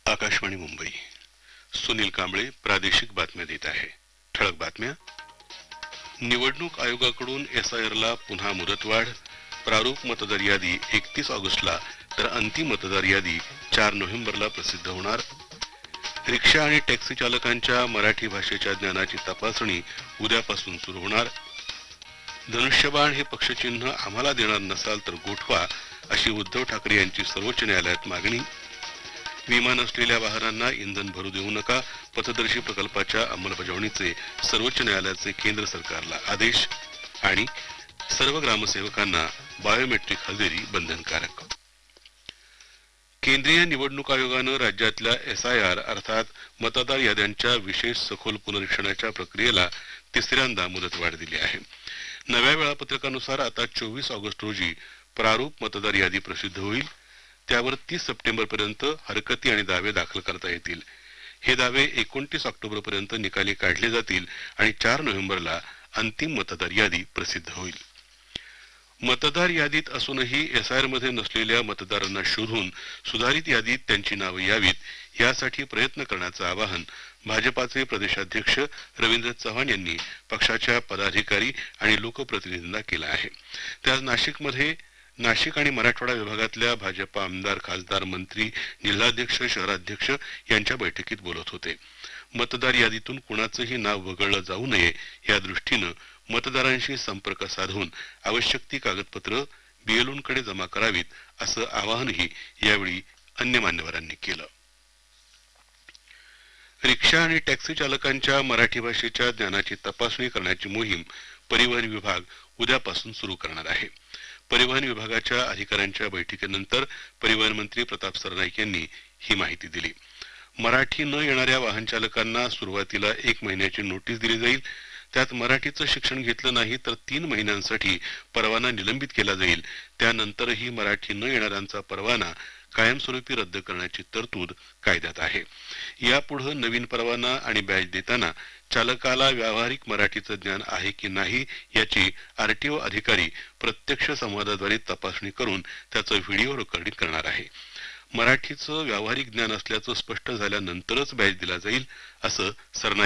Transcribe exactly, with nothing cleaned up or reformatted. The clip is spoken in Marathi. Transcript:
आकाशवाणी मुंबई. सुनील कांबळे प्रादेशिक बातम्या देत आहे. ठळक बातम्या. निवडणूक आयोगाकडून एसआयआरला पुन्हा मुदतवाढ. प्रारूप मतदार यादी एकतीस ऑगस्टला तर अंतिम मतदार यादी चार नोव्हेंबरला प्रसिद्ध होणार. रिक्षा आणि टॅक्सी चालकांच्या मराठी भाषेच्या ज्ञानाची तपासणी उद्यापासून सुरू होणार. धनुष्यबाण हे पक्षचिन्ह आम्हाला देणार नसाल तर गोठवा, अशी उद्धव ठाकरे यांची सर्वोच्च न्यायालयात मागणी. विमा नसलेल्या वाहनांना इंधन भरू देऊ नका, पथदर्शी प्रकल्पाच्या अंमलबजावणीचे सर्वोच्च न्यायालयाचे केंद्र सरकारला आदेश. आणि सर्व ग्रामसेवकांना बायोमेट्रिक हजेरी बंधनकारक. केंद्रीय निवडणूक आयोगानं राज्यातल्या एसआयआर अर्थात मतदार याद्यांच्या विशेष सखोल पुनरीक्षणाच्या प्रक्रियेला तिसऱ्यांदा मुदतवाढ दिली आहे. नव्या वेळापत्रकानुसार आता चोवीस ऑगस्ट रोजी प्रारूप मतदार यादी प्रसिद्ध होईल. त्यावर तीस सप्टेंबर पर्यंत हरकती आणि दावे दाखल करता येतील. हे दावे एकोणतीस ऑक्टोबर पर्यंत निकाली काढले जातील आणि चार नोव्हेंबरला अंतिम मतदार यादी प्रसिद्ध होईल. मतदार यादीत असूनही एसआयआर मध्ये नसलेल्या मतदारांना शोधून सुधारित यादीत त्यांची नावे यावीत यासाठी प्रयत्न करण्याचं आवाहन भाजपाचे प्रदेशाध्यक्ष रवींद्र चव्हाण यांनी पक्षाच्या पदाधिकारी आणि लोकप्रतिनिधींना केलं आहे. ते आज नाशिकमध्ये नाशिक आणि मराठवाडा विभागातल्या भाजपा आमदार, खासदार, मंत्री, जिल्हाध्यक्ष, शहराध्यक्ष यांच्या बैठकीत बोलत होते. मतदार यादीतून कुणाचंही नाव वगळलं जाऊ नये या दृष्टीनं मतदारांशी संपर्क साधून आवश्यक ती कागदपत्र बीएलओंकडे जमा करावीत, असं आवाहनही यावेळी अन्य मान्यवरांनी केलं. रिक्षा आणि टॅक्सी चालकांच्या मराठी भाषेच्या ज्ञानाची तपासणी करण्याची मोहीम परिवहन विभाग उद्यापासून सुरू करणार आहे. परिवहन विभागाच्या अधिकाऱ्यांच्या बैठकीनंतर परिवहन मंत्री प्रताप सरनाईक यांनी ही माहिती दिली. मराठी न येणाऱ्या वाहन चालकांना सुरुवातीला एक महिन्याची नोटीस दिली जाईल. त्यात मराठीचं शिक्षण घेतलं नाही तर तीन महिन्यांसाठी परवाना निलंबित केला जाईल. त्यानंतरही मराठी न येणाऱ्यांचा परवाना कायमस्वरूपी रद्द करण्याची तरतूद कायद्यात आहे. यापुढे नवीन परवाना आणि बॅच देताना चालकाला व्यावहारिक मराठीचं ज्ञान आहे की नाही याची आरटीओ अधिकारी प्रत्यक्ष संवादाद्वारे तपासणी करून त्याचं व्हिडिओ रेकॉर्डिंग करणार आहे. मराठीचं व्यावहारिक ज्ञान असल्याचं स्पष्ट झाल्यानंतरच बॅच दिला जाईल, असं सरनाईक